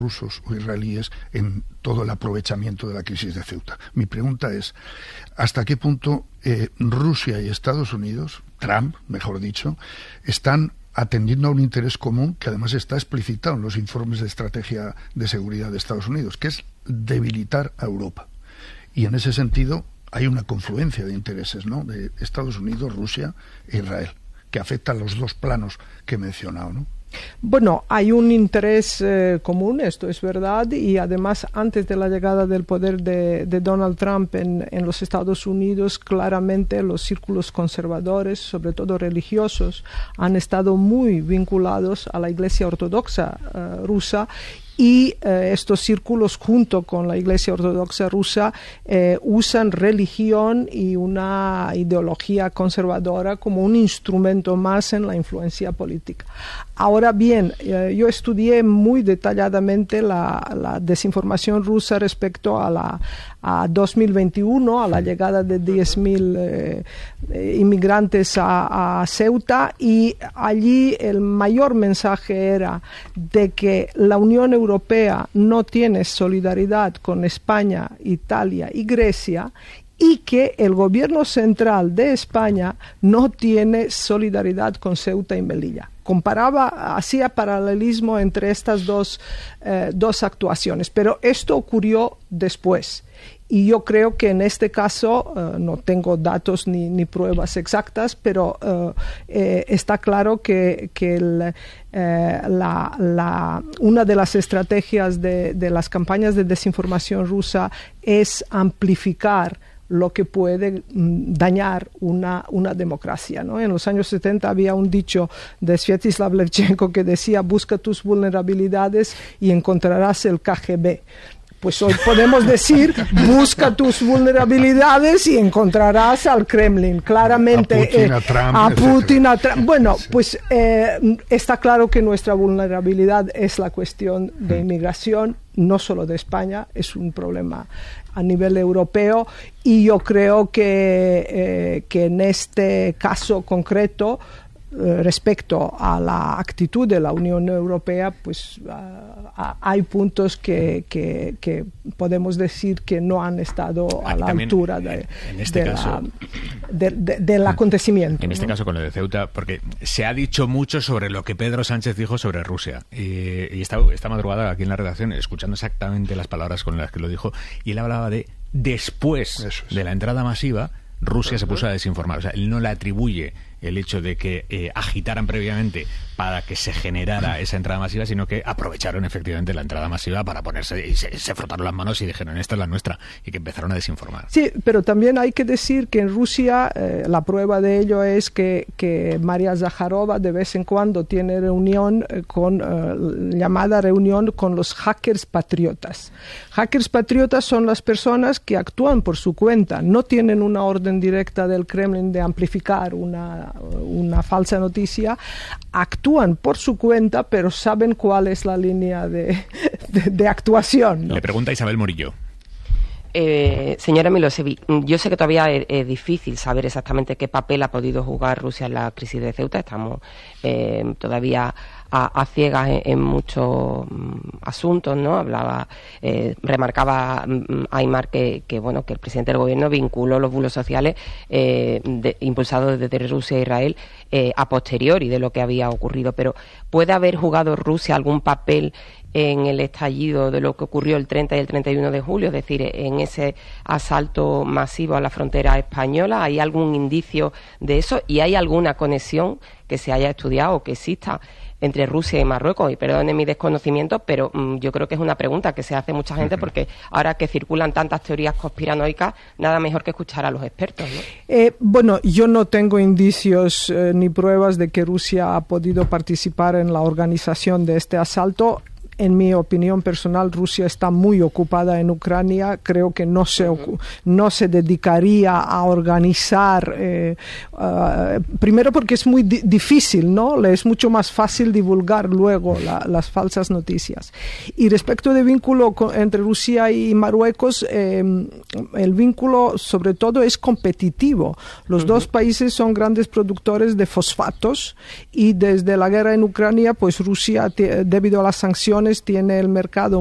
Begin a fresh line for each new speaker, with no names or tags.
rusos o israelíes en todo el aprovechamiento de la crisis de Ceuta. Mi pregunta es, ¿hasta qué punto Rusia y Estados Unidos, Trump, mejor dicho, están atendiendo a un interés común que además está explicitado en los informes de estrategia de seguridad de Estados Unidos, que es debilitar a Europa? Y en ese sentido hay una confluencia de intereses, ¿no?, de Estados Unidos, Rusia e Israel, que afecta a los dos planos que he mencionado, ¿no?
Bueno, hay un interés común, esto es verdad, y además antes de la llegada del poder de Donald Trump en los Estados Unidos, claramente los círculos conservadores, sobre todo religiosos, han estado muy vinculados a la Iglesia Ortodoxa rusa, y estos círculos junto con la Iglesia Ortodoxa rusa usan religión y una ideología conservadora como un instrumento más en la influencia política. Ahora bien, yo estudié muy detalladamente la desinformación rusa respecto a 2021, a la llegada de 10.000 inmigrantes a Ceuta, y allí el mayor mensaje era de que la Unión Europea no tiene solidaridad con España, Italia y Grecia, y que el gobierno central de España no tiene solidaridad con Ceuta y Melilla. Hacía paralelismo entre estas dos actuaciones, pero esto ocurrió después. Y yo creo que en este caso, no tengo datos ni pruebas exactas, pero está claro que una de las estrategias de las campañas de desinformación rusa es amplificar lo que puede dañar una democracia, ¿no? En los años 70 había un dicho de Sviatoslav Levchenko que decía: busca tus vulnerabilidades y encontrarás el KGB. Pues hoy podemos decir: busca tus vulnerabilidades y encontrarás al Kremlin. Claramente
a Putin,
a Trump. Bueno, pues está claro que nuestra vulnerabilidad es la cuestión de inmigración, no solo de España, es un problema a nivel europeo, y yo creo que en este caso concreto, respecto a la actitud de la Unión Europea, pues hay puntos que podemos decir que no han estado a la altura del acontecimiento.
En este caso con lo de Ceuta, porque se ha dicho mucho sobre lo que Pedro Sánchez dijo sobre Rusia, y esta madrugada aquí en la redacción, escuchando exactamente las palabras con las que lo dijo, y él hablaba de después de la entrada masiva, Rusia se puso a desinformar. O sea, él no le atribuye el hecho de que agitaran previamente para que se generara esa entrada masiva, sino que aprovecharon efectivamente la entrada masiva para ponerse, y se frotaron las manos y dijeron: esta es la nuestra, y que empezaron a desinformar.
Sí, pero también hay que decir que en Rusia la prueba de ello es que María Zakharova de vez en cuando tiene reunión llamada reunión con los hackers patriotas. Hackers patriotas son las personas que actúan por su cuenta, no tienen una orden directa del Kremlin de amplificar una falsa noticia, actúan por su cuenta, pero saben cuál es la línea de actuación, ¿no?
Le pregunta Isabel Morillo.
Señora Milosevic, yo sé que todavía es difícil saber exactamente qué papel ha podido jugar Rusia en la crisis de Ceuta. Estamos todavía a ciegas en muchos asuntos, ¿no? Remarcaba Aymar que el presidente del gobierno vinculó los bulos sociales impulsados desde Rusia e Israel a posteriori de lo que había ocurrido. Pero ¿puede haber jugado Rusia algún papel en el estallido de lo que ocurrió el 30 y el 31 de julio, es decir, en ese asalto masivo a la frontera española? ¿Hay algún indicio de eso? ¿Y hay alguna conexión que se haya estudiado o que exista entre Rusia y Marruecos? Y perdone mi desconocimiento, pero yo creo que es una pregunta que se hace mucha gente, porque ahora que circulan tantas teorías conspiranoicas, nada mejor que escuchar a los expertos, ¿no?
Bueno, yo no tengo indicios ni pruebas de que Rusia ha podido participar en la organización de este asalto. En mi opinión personal, Rusia está muy ocupada en Ucrania. Creo que no se dedicaría a organizar, primero porque es muy difícil, ¿no? Le es mucho más fácil divulgar luego las falsas noticias. Y respecto del vínculo entre Rusia y Marruecos, el vínculo sobre todo es competitivo. Los dos países son grandes productores de fosfatos, y desde la guerra en Ucrania, pues Rusia, debido a las sanciones, tiene el mercado